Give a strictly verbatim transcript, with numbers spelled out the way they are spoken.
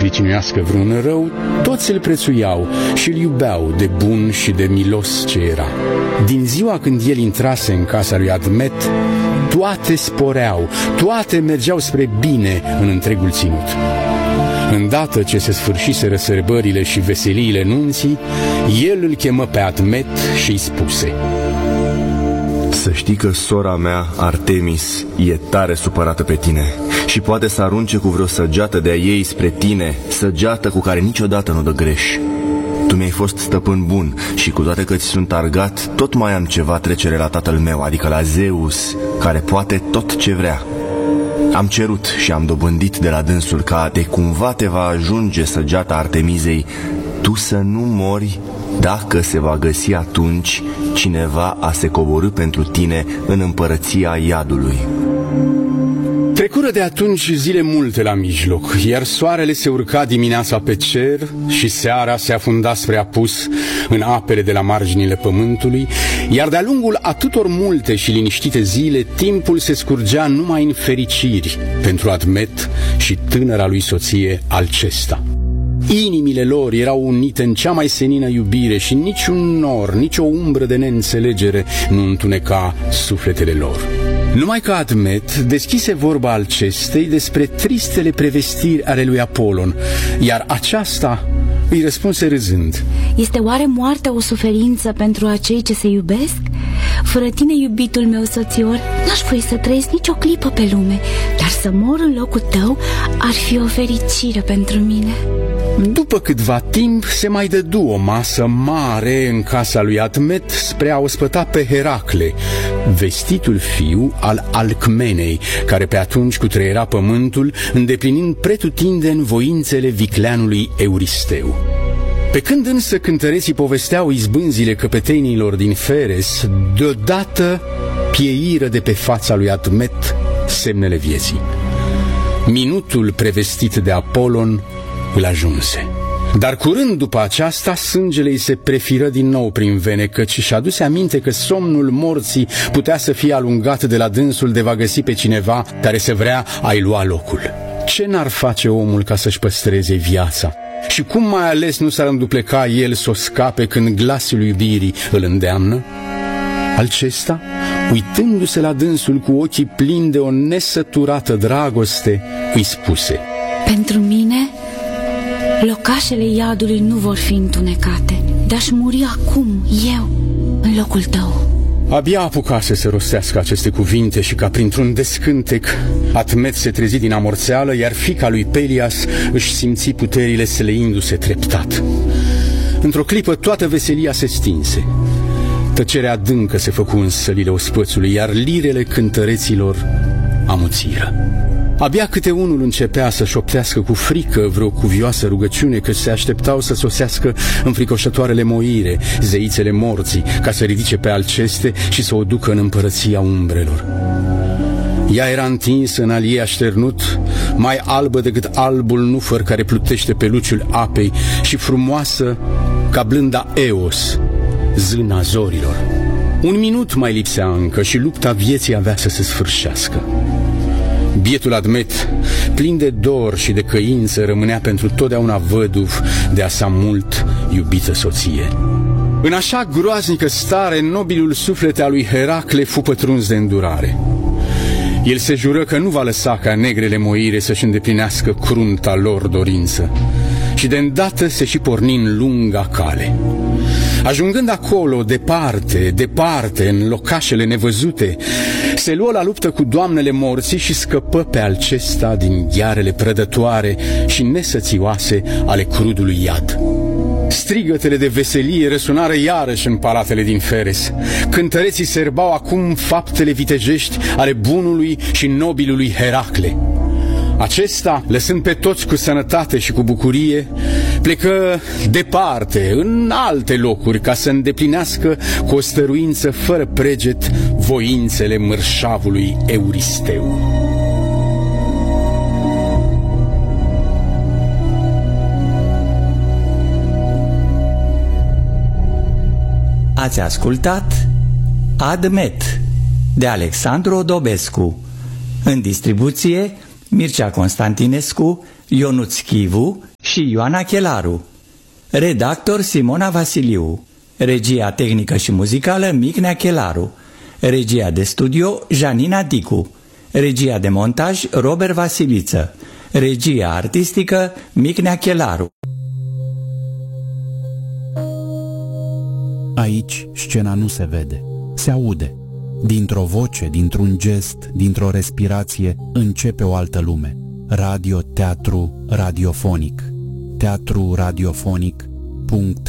pricinuiască vreun rău, toți îl prețuiau și îl iubeau de bun și de milos ce era. Din ziua când el intrase în casa lui Admet, toate sporeau, toate mergeau spre bine în întregul ținut. Îndată ce se sfârșiseră sărbările și veseliile nunții, el îl chemă pe Admet și îi spuse: Să știi că sora mea, Artemis, e tare supărată pe tine și poate să arunce cu vreo săgeată de-a ei spre tine, săgeată cu care niciodată nu dă greș. Tu mi-ai fost stăpân bun și cu toate că ți sunt argat, tot mai am ceva trecere la tatăl meu, adică la Zeus, care poate tot ce vrea. Am cerut și am dobândit de la dânsul ca de cumva te va ajunge săgeata Artemizei, tu să nu mori dacă se va găsi atunci cineva a se coborî pentru tine în împărăția iadului. Trecură de atunci zile multe la mijloc, iar soarele se urca dimineața pe cer și seara se afunda spre apus în apele de la marginile pământului, iar de-a lungul atâtor multe și liniștite zile, timpul se scurgea numai în fericiri pentru Admet și tânăra lui soție Alcesta. Inimile lor erau unite în cea mai senină iubire și niciun nor, nicio umbră de neînțelegere nu întuneca sufletele lor. Numai că Admet deschise vorba Alcestei despre tristele prevestiri ale lui Apolon, iar aceasta îi răspunse râzând: Este oare moartea o suferință pentru acei ce se iubesc? Fără tine, iubitul meu soțior, n-aș voi să trăiesc nicio clipă pe lume, dar să mor în locul tău ar fi o fericire pentru mine. După câtva timp se mai dădu o masă mare în casa lui Admet spre a ospăta pe Heracle, vestitul fiu al Alcmenei, care pe atunci cutreiera pământul, îndeplinind pretutindeni voințele vicleanului Euristeu. Pe când însă cântăreții povesteau izbânzile căpetenilor din Feres, deodată pieiră de pe fața lui Admet semnele vieții. Minutul prevestit de Apolon îl ajunse. Dar curând după aceasta, sângele îi se prefiră din nou prin vene, căci și-a aduse aminte că somnul morții putea să fie alungat de la dânsul de va găsi pe cineva care să vrea a-i lua locul. Ce n-ar face omul ca să-și păstreze viața? Și cum mai ales nu s-ar îndupleca el să o scape când glasul iubirii îl îndeamnă? Alcesta, uitându-se la dânsul cu ochii plini de o nesăturată dragoste, îi spuse: Pentru mine, locașele iadului nu vor fi întunecate, de-aș muri acum, eu, în locul tău. Abia apucase să rostească aceste cuvinte și ca printr-un descântec, Admet se trezi din amorțeală, iar fiica lui Pelias își simți puterile sleindu-se treptat. Într-o clipă toată veselia se stinse. Tăcerea adâncă se făcu în sălile ospățului, iar lirele cântăreților amuțiră. Abia câte unul începea să șoptească cu frică vreo cuvioasă rugăciune, că se așteptau să sosească înfricoșătoarele Moire, zeițele morții, ca să ridice pe Alceste și să o ducă în împărăția umbrelor. Ea era întinsă în alie așternut, mai albă decât albul nufăr care plutește pe luciul apei și frumoasă ca blânda Eos, zâna zorilor. Un minut mai lipsea încă și lupta vieții avea să se sfârșească. Bietul Admet, plin de dor și de căință, rămânea pentru totdeauna văduv de a sa mult iubită soție. În așa groaznică stare, nobilul suflet al lui Heracle fu pătruns de îndurare. El se jură că nu va lăsa ca negrele Moire să-și îndeplinească crunta lor dorință și de îndată se și porni în lunga cale. Ajungând acolo, departe, departe, în locașele nevăzute, se luă la luptă cu doamnele morții și scăpă pe Alcesta din ghearele prădătoare și nesățioase ale crudului iad. Strigătele de veselie răsunară iarăși în palatele din Feres. Cântăreții serbau acum faptele vitejești ale bunului și nobilului Heracle. Acesta, lăsând pe toți cu sănătate și cu bucurie, plecă departe, în alte locuri, ca să îndeplinească cu o stăruință fără preget voințele mărșavului Euristeu. Ați ascultat Admet de Alexandru Odobescu, în distribuție Mircea Constantinescu, Ionuț Chivu și Ioana Chelaru. Redactor Simona Vasiliu. Regia tehnică și muzicală Micnea Chelaru. Regia de studio Janina Dicu. Regia de montaj Robert Vasiliță. Regia artistică Micnea Chelaru. Aici scena nu se vede, se aude. Dintr-o voce, dintr-un gest, dintr-o respirație, începe o altă lume. Radio, teatru, radiofonic. teatru radiofonic punct